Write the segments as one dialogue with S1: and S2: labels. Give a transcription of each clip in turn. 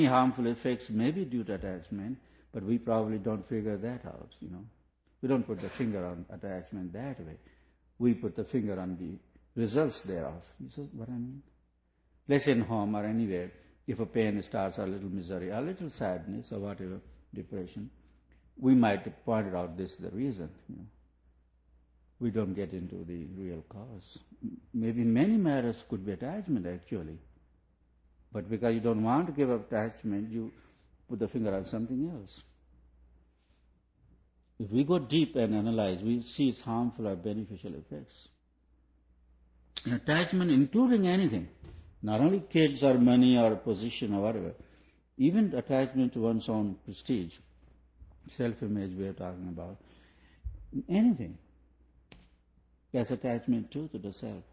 S1: harmful effects may be due to attachment, but we probably don't figure that out, We don't put the finger on attachment that way. We put the finger on the results thereof. You see what I mean? Let's say in home or anywhere, if a pain starts, a little misery, a little sadness or whatever, depression, we might point out this is the reason, We don't get into the real cause. Maybe in many matters could be attachment actually. But because you don't want to give up attachment, you put the finger on something else. If we go deep and analyze, we see its harmful or beneficial effects. And attachment, including anything, not only kids or money or position or whatever, even attachment to one's own prestige, self-image we are talking about, anything, there's attachment to the self.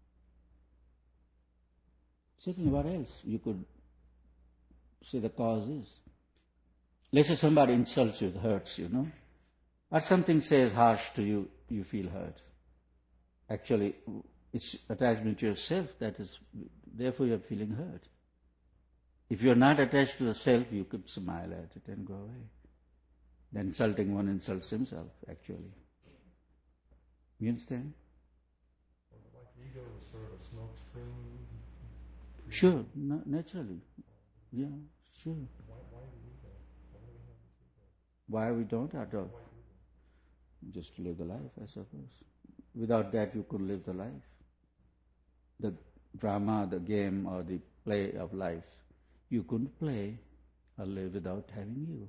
S1: Certainly, what else you could say the cause is? Let's say somebody insults you, hurts you, or something says harsh to you, you feel hurt. Actually, it's attachment to yourself that is, therefore you're feeling hurt. If you're not attached to the self, you could smile at it and go away. The insulting one insults himself, actually. You understand?
S2: Like ego is sort of a smoke screen.
S1: Sure, naturally. Yeah, sure.
S2: Why do ego? Why do we have this ego?
S1: Why we don't? I don't. Just to live the life, I suppose. Without that, you could live the life. The drama, the game, or the play of life, you couldn't play or live without having ego.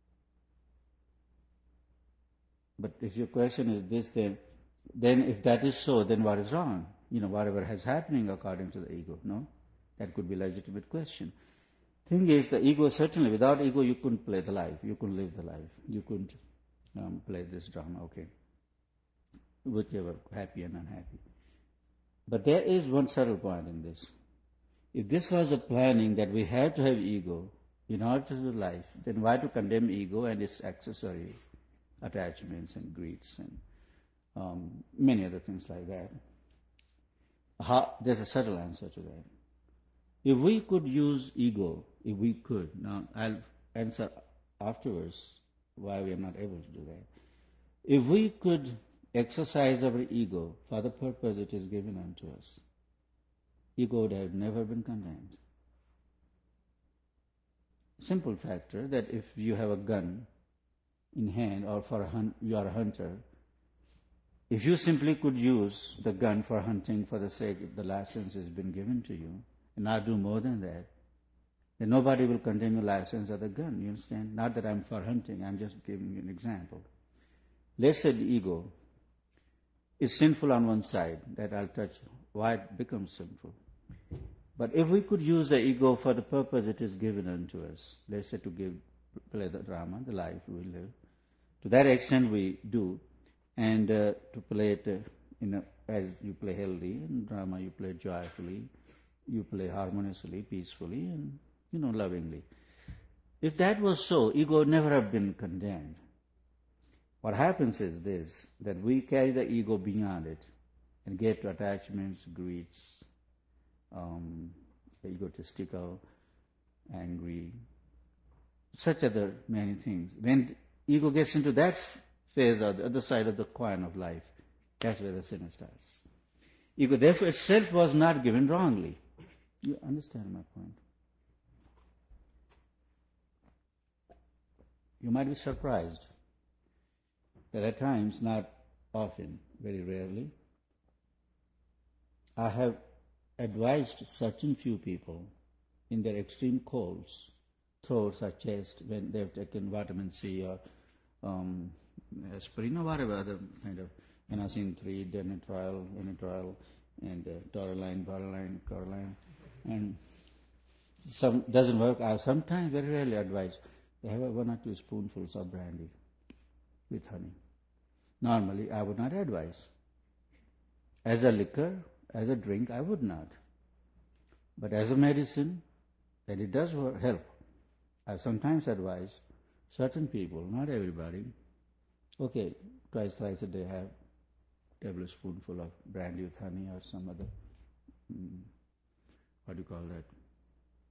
S1: But if your question is this, then if that is so, then what is wrong? Whatever has happening according to the ego, no? That could be a legitimate question. Thing is, the ego, certainly, without ego, you couldn't play the life. You couldn't live the life. You couldn't play this drama, okay. Whichever, happy and unhappy. But there is one subtle point in this. If this was a planning that we had to have ego in order to do life, then why to condemn ego and its accessory attachments and greeds and many other things like that? There's a subtle answer to that. If we could use ego, now I'll answer afterwards why we are not able to do that. If we could exercise our ego for the purpose it is given unto us, ego would have never been condemned. Simple factor that if you have a gun in hand or you are a hunter, if you simply could use the gun for hunting for the sake the license has been given to you, and not do more than that, then nobody will condemn your license or the gun, you understand? Not that I'm for hunting, I'm just giving you an example. Let's say the ego is sinful on one side, that I'll touch why it becomes sinful. But if we could use the ego for the purpose it is given unto us, let's say to play the drama, the life we live, to that extent we do, and to play it as you play healthy, in drama you play joyfully, you play harmoniously, peacefully, and lovingly. If that was so, ego would never have been condemned. What happens is this, that we carry the ego beyond it and get to attachments, greeds, egotistical, angry, such other many things. When ego gets into that phase or the other side of the coin of life, that's where the sin starts. Ego, therefore, itself was not given wrongly. You understand my point? You might be surprised that at times, not often, very rarely, I have advised certain few people in their extreme colds, throats or chest, when they have taken vitamin C or aspirin or whatever other kind of Anacin 3, Denitril, and Taurine, Caroline, and some doesn't work. I sometimes, very rarely, advise they have 1 or 2 spoonfuls of brandy with honey. Normally, I would not advise. As a liquor, as a drink, I would not. But as a medicine, that it does help. I sometimes advise certain people, not everybody, okay, twice, thrice a day have a tablespoonful of brandy with honey or some other, what do you call that,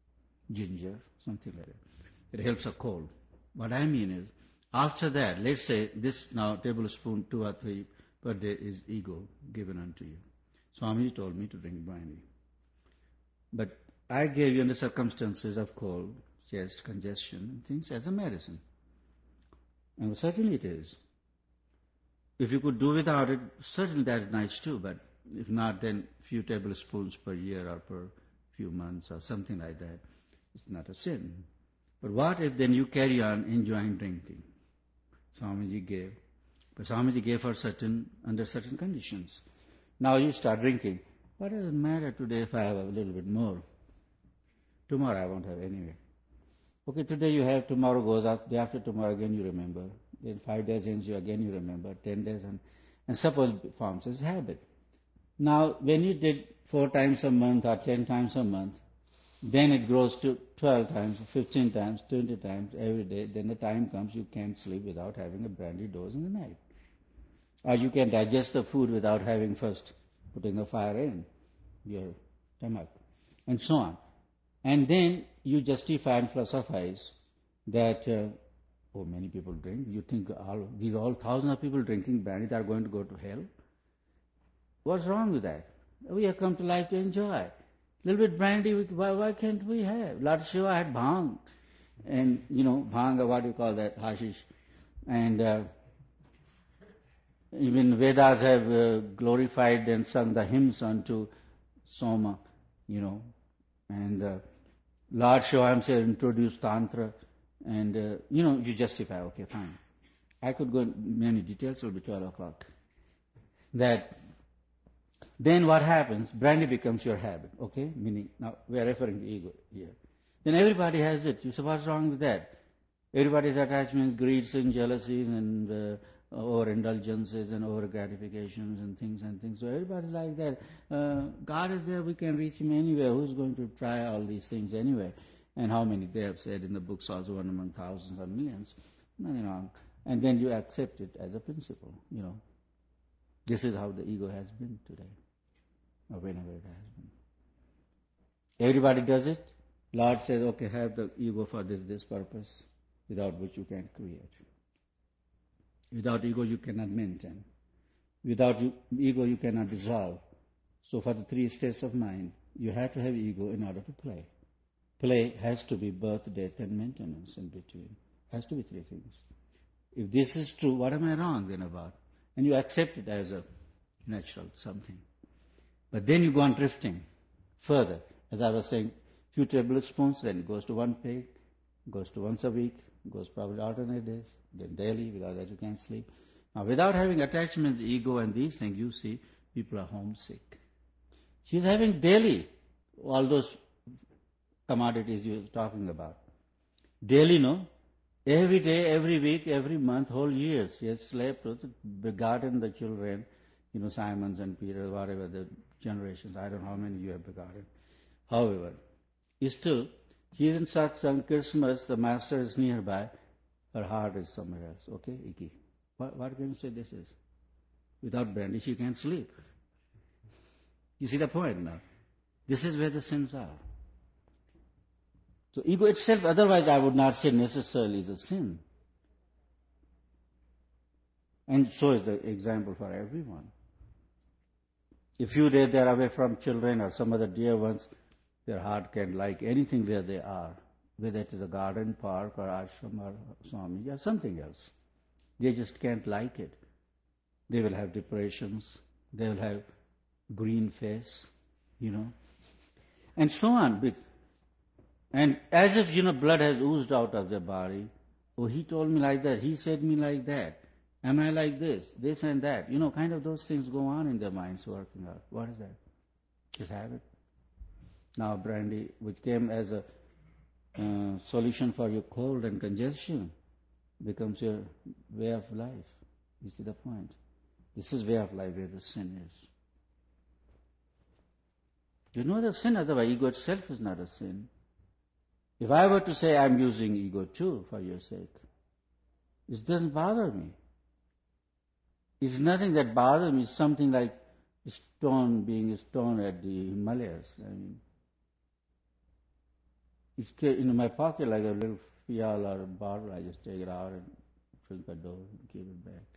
S1: ginger, something like that. It helps a cold. What I mean is, after that, let's say this now tablespoon 2 or 3 per day is ego given unto you. Swamiji told me to drink brandy. But I gave you in the circumstances of cold, chest, congestion, things as a medicine. And certainly it is. If you could do without it, certainly that is nice too, but if not, then few tablespoons per year or per few months or something like that, it's not a sin. But what if then you carry on enjoying drinking? Swamiji gave. But Swamiji gave for under certain conditions. Now you start drinking. What does it matter today if I have a little bit more? Tomorrow I won't have anyway. Okay, today you have, tomorrow goes out, day after tomorrow again you remember. Then 5 days ends you again you remember, 10 days and suppose it forms as habit. Now when you did 4 times a month or 10 times a month, then it grows to 12 times, 15 times, 20 times every day. Then the time comes you can't sleep without having a brandy dose in the night. Or you can digest the food without having first putting the fire in your stomach, and so on. And then you justify and philosophize that, many people drink. You think all thousands of people drinking brandy, they are going to go to hell? What's wrong with that? We have come to life to enjoy. A little bit brandy, why can't we have? Lord Shiva had bhang. And, bhang, what do you call that? Hashish. And even Vedas have glorified and sung the hymns unto Soma, and Lord Shiva himself introduced Tantra, and, you justify, okay, fine. I could go in many details, it will be 12 o'clock. That, then what happens? Brandy becomes your habit, okay? Meaning, now we are referring to ego here. Then everybody has it. You say, what's wrong with that? Everybody's attachments, greeds and jealousies and overindulgences and over-gratifications and things. So everybody's like that. God is there, we can reach Him anywhere. Who's going to try all these things anyway? And how many they have said in the books, also one among thousands or millions. Nothing wrong. And then you accept it as a principle, This is how the ego has been today, or whenever it has been. Everybody does it. Lord says, okay, have the ego for this purpose, without which you can't create. Without ego you cannot maintain. Without ego you cannot dissolve. So for the 3 states of mind, you have to have ego in order to play. Play has to be birth, death and maintenance in between. Has to be 3 things. If this is true, what am I wrong then about? And you accept it as a natural something. But then you go on drifting further. As I was saying, few tablespoons, then it goes to 1 peg, goes to once a week, goes probably alternate days, then daily, without that you can't sleep. Now without having attachment, ego and these things, you see, people are homesick. She's having daily all those commodities you're talking about. Daily, no? Every day, every week, every month, whole years. She has slept with, begotten the children, Simons and Peter, whatever the generations. I don't know how many you have begotten. However, still, he is in satsang, Christmas, the master is nearby, her heart is somewhere else. Okay, Iki. What can you say this is? Without brandy, she can't sleep. You see the point now? This is where the sins are. So ego itself, otherwise I would not say necessarily is a sin. And so is the example for everyone. If few days they are away from children or some other dear ones, their heart can like anything where they are, whether it is a garden, park or ashram or Swami or something else. They just can't like it. They will have depressions, they will have green face, and so on. And as if, blood has oozed out of their body. Oh, he told me like that, he said me like that. Am I like this and that? Kind of those things go on in their minds working out. What is that? Just habit. Now brandy, which came as a solution for your cold and congestion, becomes your way of life. You see the point? This is way of life where the sin is. You know the sin, otherwise ego itself is not a sin. If I were to say I'm using ego too for your sake, it doesn't bother me. It's nothing that bothers me. It's something like being a stone at the Himalayas. It's in my pocket like a little fial or a bottle. I just take it out and drink a dose and give it back.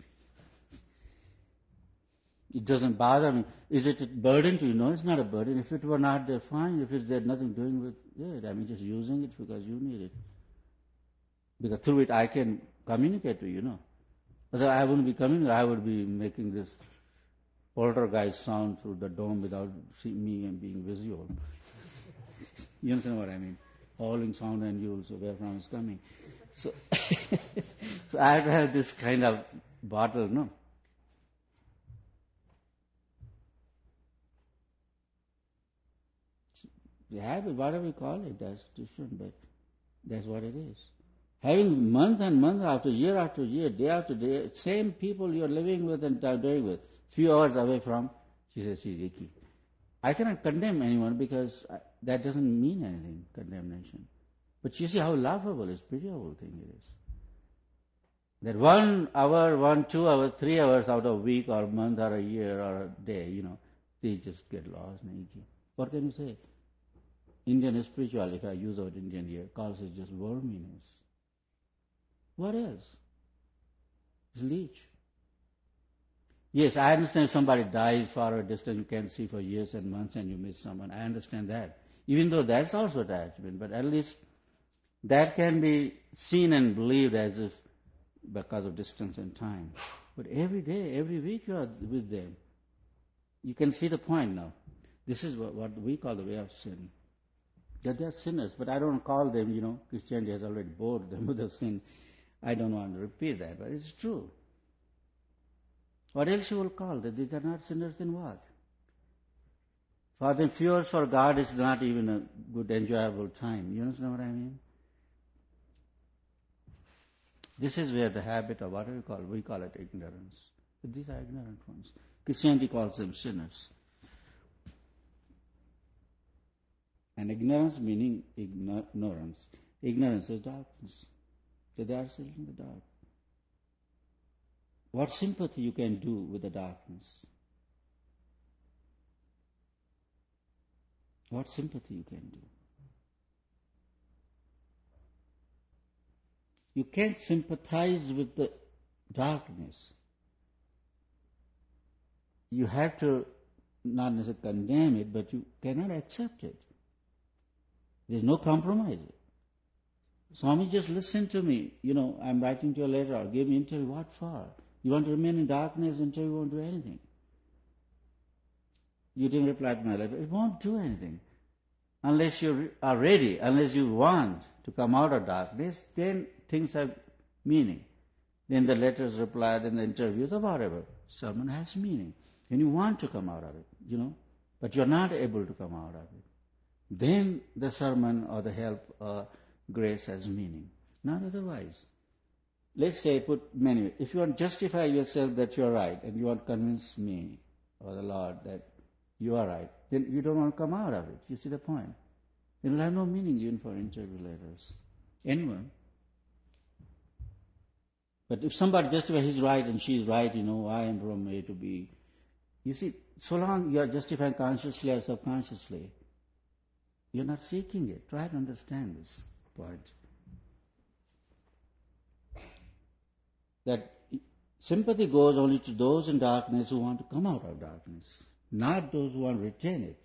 S1: It doesn't bother me. Is it a burden to you? No, it's not a burden. If it were not there, fine. If it's there, nothing doing with it. I mean, just using it because you need it. Because through it I can communicate to you, Otherwise I wouldn't be communicating. I would be making this poltergeist sound through the dome without seeing me and being visual. You understand what I mean? Howling sound and you will say where from it's coming. So, so I have to have this kind of bottle, The habit, whatever we call it, that's different, but that's what it is. Having month and month after year, day after day, same people you're living with and doing with, few hours away from, she says she's icky. I cannot condemn anyone because that doesn't mean anything, condemnation. But you see how laughable, it's pitiable thing it is. That 1 hour, 2 hours, 3 hours out of a week or a month or a year or a day, they just get lost and icky. What can you say? Indian spirituality, if I use the word Indian here, calls it just worminess. What else? It's leech. Yes, I understand somebody dies far a distance, you can't see for years and months and you miss someone. I understand that. Even though that's also attachment, but at least that can be seen and believed as if because of distance and time. But every day, every week you are with them. You can see the point now. This is what we call the way of sin. That they are sinners, but I don't call them, Christianity has already bored them with the sin. I don't want to repeat that, but it's true. What else you will call that these are not sinners, then what? For them, fears for God is not even a good, enjoyable time. You understand what I mean? This is where the habit of what we call it ignorance. But these are ignorant ones. Christianity calls them sinners. And ignorance meaning ignorance. Ignorance is darkness. So they are still in the dark. What sympathy you can do with the darkness? What sympathy you can do? You can't sympathize with the darkness. You have to not necessarily condemn it, but you cannot accept it. There's no compromise. Swami, just listen to me. I'm writing to you a letter or give me an interview. What for? You want to remain in darkness until you won't do anything. You didn't reply to my letter. It won't do anything. Unless you are ready, unless you want to come out of darkness, then things have meaning. Then the letters reply, then the interviews or whatever. Sermon has meaning. And you want to come out of it, but you're not able to come out of it. Then the sermon or the help or grace has meaning. Not otherwise. Let's say, if you want to justify yourself that you're right and you want to convince me or the Lord that you are right, then you don't want to come out of it. You see the point? It will have no meaning even for interview letters. Anyone. But if somebody justifies he's right and she's right, I am from A to B. You see, so long you are justifying consciously or subconsciously, you're not seeking it. Try to understand this point. That sympathy goes only to those in darkness who want to come out of darkness, not those who want to retain it.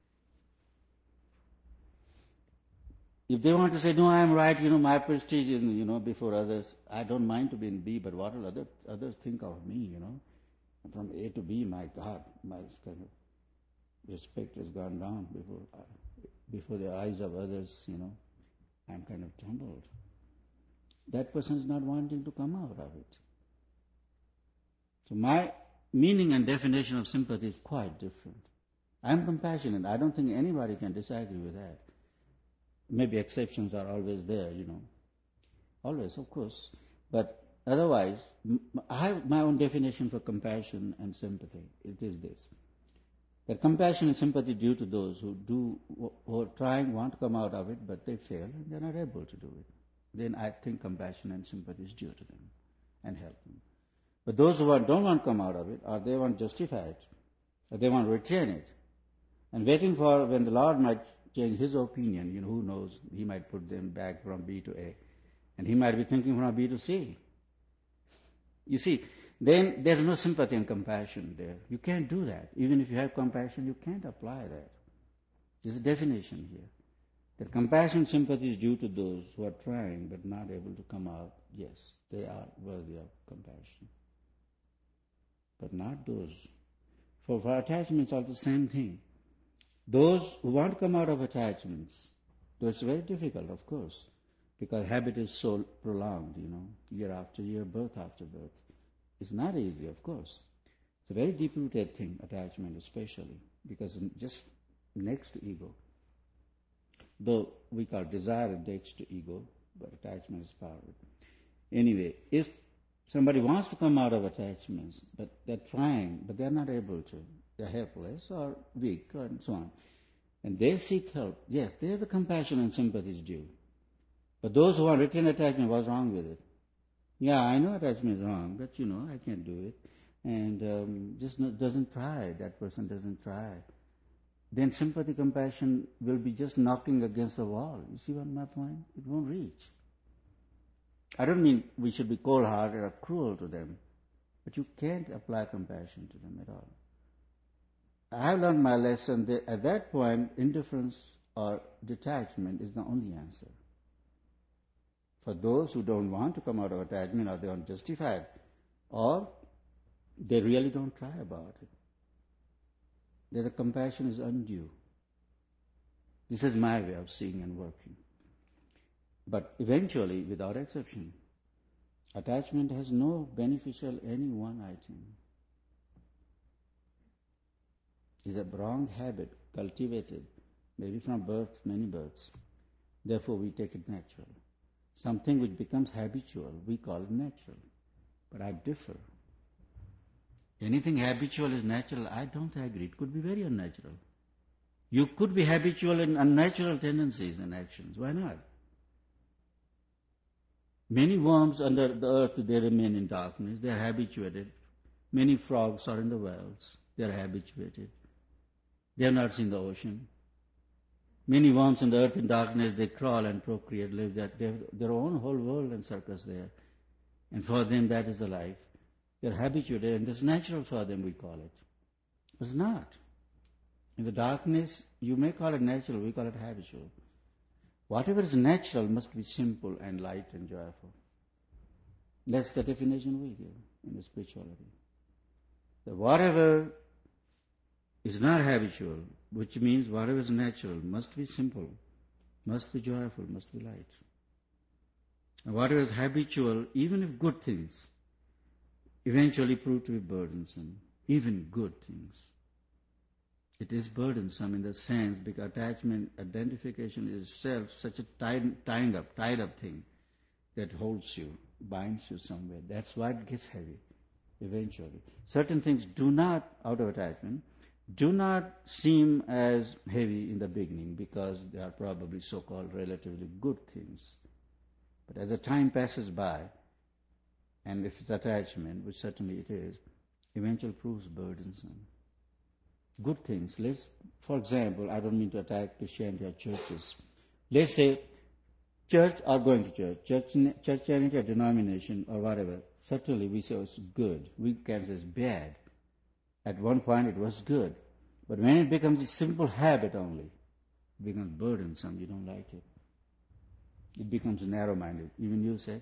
S1: If they want to say, no, I am right, my prestige, before others, I don't mind to be in B, but what will others think of me, From A to B, my God, my kind of respect has gone down before the eyes of others, I'm kind of tumbled. That person is not wanting to come out of it. So my meaning and definition of sympathy is quite different. I'm compassionate. I don't think anybody can disagree with that. Maybe exceptions are always there, Always, of course. But otherwise, I have my own definition for compassion and sympathy. It is this. That compassion and sympathy due to those who are trying, want to come out of it, but they fail and they're not able to do it. Then I think compassion and sympathy is due to them and help them. But those who don't want to come out of it, or they want to justify it, or they want to retain it, and waiting for when the Lord might change his opinion, who knows, he might put them back from B to A. And he might be thinking from B to C. You see, then there's no sympathy and compassion there. You can't do that. Even if you have compassion, you can't apply that. There's a definition here. That compassion, sympathy is due to those who are trying but not able to come out. Yes, they are worthy of compassion. But not those. For attachments are the same thing. Those who want to come out of attachments, though it's very difficult, of course, because habit is so prolonged, year after year, birth after birth. It's not easy, of course. It's a very deep-rooted thing, attachment especially, because just next to ego. Though we call desire next to ego, but attachment is part of it. Anyway, if somebody wants to come out of attachments, but they're trying, but they're not able to, they're helpless or weak and so on, and they seek help, yes, there the compassion and sympathy is due. But those who are retained attachment, what's wrong with it? Yeah, I know attachment is wrong, but I can't do it. And doesn't try, that person doesn't try. Then sympathy, compassion will be just knocking against the wall. You see what my point? It won't reach. I don't mean we should be cold-hearted or cruel to them, but you can't apply compassion to them at all. I have learned my lesson that at that point, indifference or detachment is the only answer. For those who don't want to come out of attachment, or they aren't justified, or they really don't try about it, that the compassion is undue. This is my way of seeing and working. But eventually, without exception, attachment has no beneficial any one item. It's a wrong habit cultivated, maybe from birth, many births. Therefore, we take it natural. Something which becomes habitual, we call it natural. But I differ. Anything habitual is natural, I don't agree. It could be very unnatural. You could be habitual in unnatural tendencies and actions. Why not? Many worms under the earth, they remain in darkness. They are habituated. Many frogs are in the wells. They are habituated. They have not seen the ocean. Many worms on the earth in darkness, they crawl and procreate, live that. They have their own whole world and circus there. And for them, that is the life. They're habituated, and it's natural for them, we call it. But it's not. In the darkness, you may call it natural, we call it habitual. Whatever is natural must be simple and light and joyful. That's the definition we give in the spirituality. So whatever is not habitual, which means whatever is natural, must be simple, must be joyful, must be light. And whatever is habitual, even if good things, eventually prove to be burdensome, even good things. It is burdensome in the sense because attachment, identification is itself such a tied up thing that holds you, binds you somewhere. That's why it gets heavy eventually. Certain things do not, out of attachment, do not seem as heavy in the beginning because they are probably so-called relatively good things. But as the time passes by, and if it's attachment, which certainly it is, eventually proves burdensome. Good things. For example, I don't mean to attack Christianity or churches. Let's say church or going to church, Christianity or denomination or whatever. Certainly we say it's good. We can say it's bad. At one point it was good. But when it becomes a simple habit only, it becomes burdensome. You don't like it. It becomes narrow-minded. Even you say.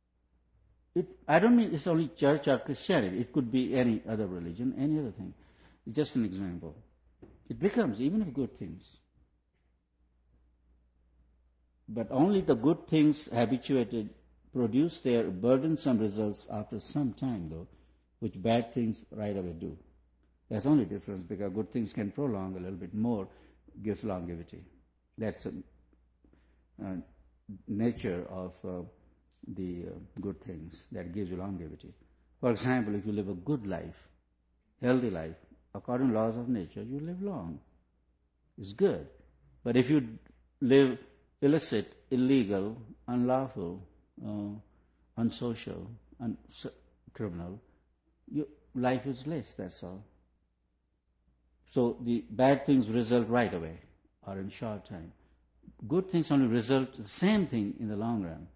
S1: I don't mean it's only church or Christianity. It could be any other religion, any other thing. It's just an example. It becomes, even of good things. But only the good things habituated produce their burdensome results after some time, though, which bad things right away do. That's the only difference, because good things can prolong a little bit more, gives longevity. That's the nature of the good things that gives you longevity. For example, if you live a good life, healthy life, according to laws of nature, you live long. It's good. But if you live illicit, illegal, unlawful, unsocial, criminal, your life is less, that's all. So the bad things result right away, or in short time. Good things only result the same thing in the long run.